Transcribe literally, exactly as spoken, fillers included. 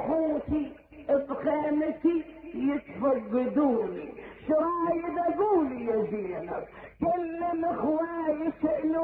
اخوتي بخيمتي يتفقدوني، شرايد اقول يا زينب كلم اخواي يسألوني